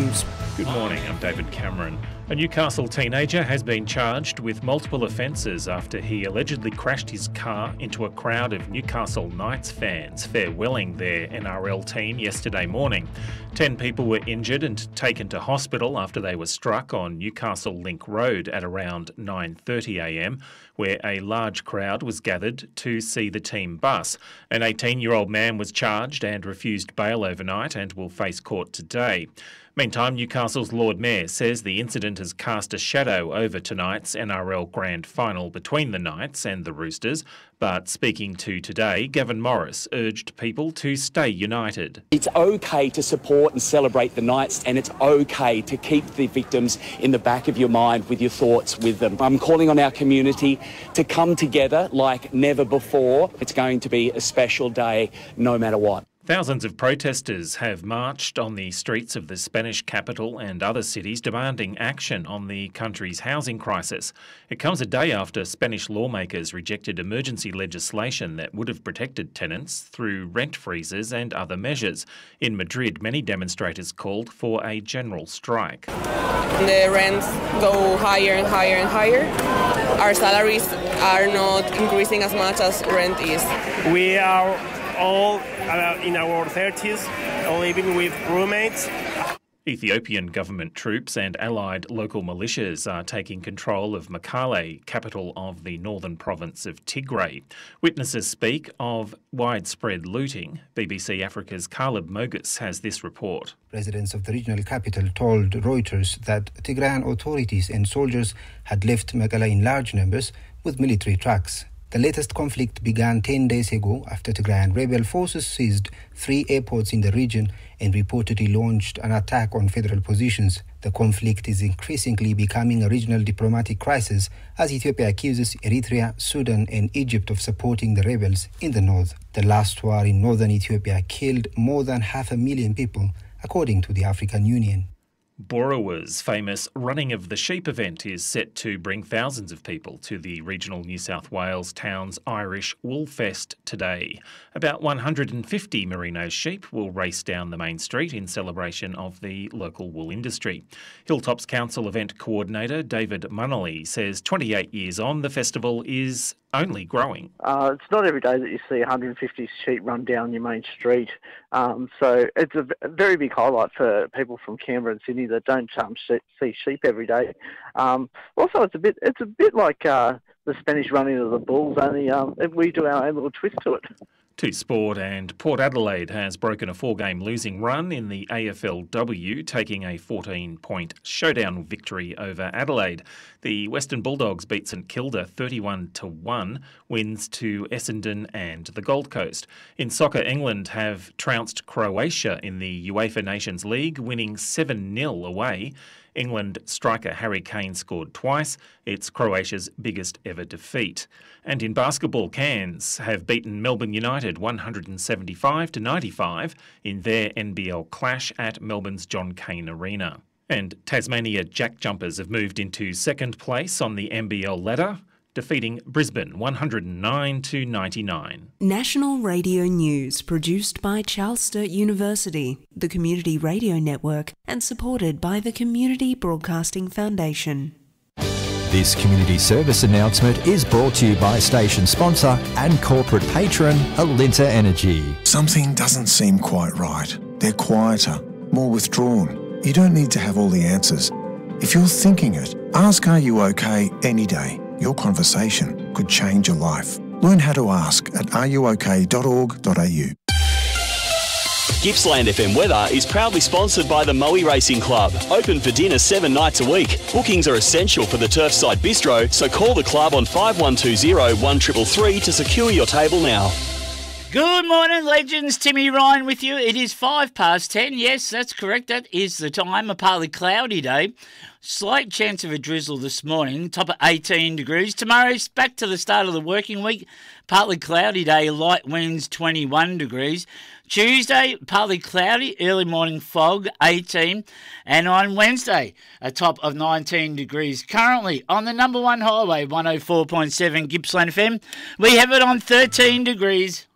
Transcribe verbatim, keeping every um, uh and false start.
News. Good morning, I'm David Cameron. A Newcastle teenager has been charged with multiple offences after he allegedly crashed his car into a crowd of Newcastle Knights fans farewelling their N R L team yesterday morning. Ten people were injured and taken to hospital after they were struck on Newcastle Link Road at around nine thirty a m, where a large crowd was gathered to see the team bus. An eighteen-year-old man was charged and refused bail overnight and will face court today. Meantime, Newcastle's Lord Mayor says the incident has cast a shadow over tonight's N R L Grand Final between the Knights and the Roosters, but speaking to Today, Gavin Morris urged people to stay united. It's okay to support and celebrate the Knights, and it's okay to keep the victims in the back of your mind with your thoughts with them. I'm calling on our community to come together like never before. It's going to be a special day no matter what. Thousands of protesters have marched on the streets of the Spanish capital and other cities demanding action on the country's housing crisis. It comes a day after Spanish lawmakers rejected emergency legislation that would have protected tenants through rent freezes and other measures. In Madrid, many demonstrators called for a general strike. The rents go higher and higher and higher. Our salaries are not increasing as much as rent is. We are all uh, in our thirties, living with roommates. Ethiopian government troops and allied local militias are taking control of Mekelle, capital of the northern province of Tigray. Witnesses speak of widespread looting. B B C Africa's Caleb Mogus has this report. Residents of the regional capital told Reuters that Tigrayan authorities and soldiers had left Mekelle in large numbers with military trucks. The latest conflict began ten days ago after Tigrayan rebel forces seized three airports in the region and reportedly launched an attack on federal positions. The conflict is increasingly becoming a regional diplomatic crisis as Ethiopia accuses Eritrea, Sudan and Egypt of supporting the rebels in the north. The last war in northern Ethiopia killed more than half a million people, according to the African Union. Borowa's famous Running of the Sheep event is set to bring thousands of people to the regional New South Wales town's Irish Wool Fest today. About one hundred fifty merino sheep will race down the main street in celebration of the local wool industry. Hilltops Council event coordinator David Munnelly says twenty-eight years on, the festival is only growing. Uh, it's not every day that you see one hundred fifty sheep run down your main street. Um, so it's a, a very big highlight for people from Canberra and Sydney that don't um, see sheep every day. Um, also, it's a bit it's a bit like uh, the Spanish running of the bulls, only um, we do our own little twist to it. To sport, and Port Adelaide has broken a four-game losing run in the A F L W, taking a fourteen-point showdown victory over Adelaide. The Western Bulldogs beat St Kilda thirty-one to one, wins to Essendon and the Gold Coast. In soccer, England have trounced Croatia in the UEFA Nations League, winning seven nil away. England striker Harry Kane scored twice. It's Croatia's biggest ever defeat. And in basketball, Cairns have beaten Melbourne United one hundred seventy-five to ninety-five in their N B L clash at Melbourne's John Cain Arena. And Tasmania Jack Jumpers have moved into second place on the N B L ladder, defeating Brisbane one hundred nine to ninety-nine. National Radio News, produced by Charles Sturt University, the Community Radio Network, and supported by the Community Broadcasting Foundation. This community service announcement is brought to you by station sponsor and corporate patron Alinta Energy. Something doesn't seem quite right. They're quieter, more withdrawn. You don't need to have all the answers. If you're thinking it, ask Are You OK any day. Your conversation could change your life. Learn how to ask at are you ok dot org dot a u. Gippsland F M Weather is proudly sponsored by the Moe Racing Club. Open for dinner seven nights a week. Bookings are essential for the Turfside Bistro, so call the club on five one two zero, one three three three to secure your table now. Good morning, legends. Timmy Ryan with you. It is five past ten. Yes, that's correct. That is the time. A partly cloudy day. Slight chance of a drizzle this morning. Top of eighteen degrees. Tomorrow's back to the start of the working week. Partly cloudy day. Light winds, twenty-one degrees. Tuesday, partly cloudy. Early morning fog, eighteen. And on Wednesday, a top of nineteen degrees. Currently on the number one highway, one oh four point seven Gippsland F M, we have it on thirteen degrees.